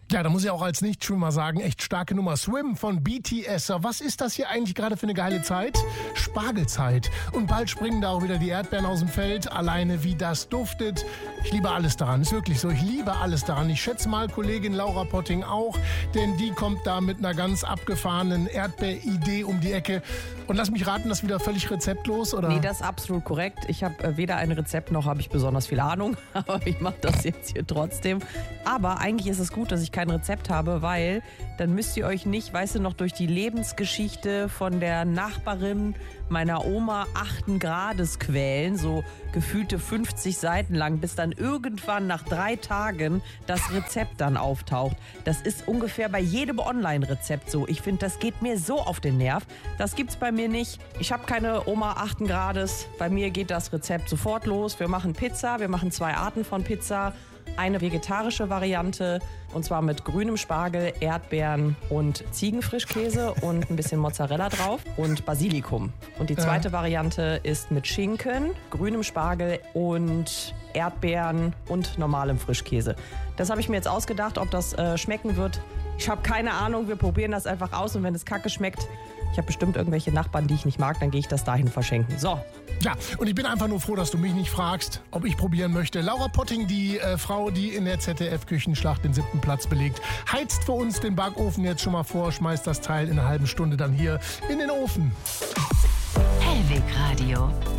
Ja, da muss ich auch als Nichtschwimmer sagen, echt starke Nummer. Swim von BTS. Was ist das hier eigentlich gerade für eine geile Zeit? Spargelzeit. Und bald springen da auch wieder die Erdbeeren aus dem Feld. Alleine wie das duftet. Ich liebe alles daran. Ist wirklich so. Ich liebe alles daran. Ich schätze mal Kollegin Laura Potting auch, denn die kommt da mit einer ganz abgefahrenen Erdbeeridee um die Ecke. Und lass mich raten, das ist wieder völlig rezeptlos, oder? Nee, das ist absolut korrekt. Ich habe weder ein Rezept noch habe ich besonders viel Ahnung. Aber ich mache das jetzt hier trotzdem. Aber eigentlich ist es gut, dass ich kein Rezept habe, weil dann müsst ihr euch nicht, weißt du, noch durch die Lebensgeschichte von der Nachbarin meiner Oma 8. Grades quälen, so gefühlte 50 Seiten lang, bis dann irgendwann nach 3 Tagen das Rezept dann auftaucht. Das ist ungefähr bei jedem Online-Rezept so. Ich finde, das geht mir so auf den Nerv. Das gibt's bei mir nicht. Ich habe keine Oma 8. Grades. Bei mir geht das Rezept sofort los. Wir machen Pizza, wir machen 2 Arten von Pizza. Eine vegetarische Variante, und zwar mit grünem Spargel, Erdbeeren und Ziegenfrischkäse und ein bisschen Mozzarella drauf und Basilikum. Und die zweite Variante ist mit Schinken, grünem Spargel und Erdbeeren und normalem Frischkäse. Das habe ich mir jetzt ausgedacht, ob das schmecken wird. Ich habe keine Ahnung, wir probieren das einfach aus und wenn es kacke schmeckt, ich habe bestimmt irgendwelche Nachbarn, die ich nicht mag, dann gehe ich das dahin verschenken. So. Ja, und ich bin einfach nur froh, dass du mich nicht fragst, ob ich probieren möchte. Laura Potting, die Frau, die in der ZDF-Küchenschlacht den 7. Platz belegt, heizt für uns den Backofen jetzt schon mal vor, schmeißt das Teil in einer halben Stunde dann hier in den Ofen. Hellweg Radio.